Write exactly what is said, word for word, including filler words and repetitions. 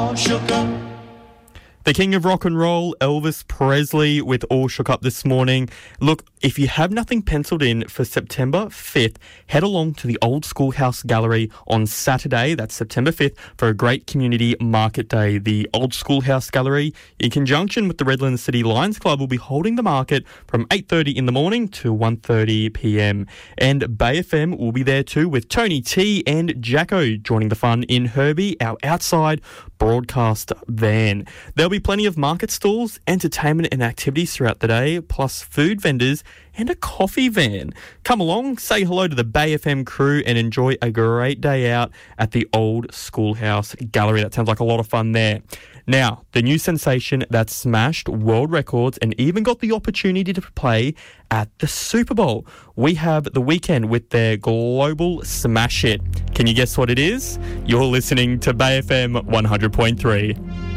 The king of rock and roll, Elvis Presley, with All Shook Up this morning. Look, if you have nothing penciled in for September fifth, head along to the Old Schoolhouse Gallery on Saturday, that's September fifth, for a great community market day. The Old Schoolhouse Gallery, in conjunction with the Redlands City Lions Club, will be holding the market from eight thirty in the morning to one thirty p.m. And Bay F M will be there too, with Tony T and Jacko joining the fun in Herbie, our outside broadcast van. There'll be plenty of market stalls, entertainment and activities throughout the day, plus food vendors and a coffee van. Come along, say hello to the Bay F M crew and enjoy a great day out at the Old Schoolhouse Gallery. That sounds like a lot of fun there. Now, the new sensation that smashed world records and even got the opportunity to play at the Super Bowl. We have The Weeknd with their global smash hit. Can you guess what it is? You're listening to Bay F M one hundred point three.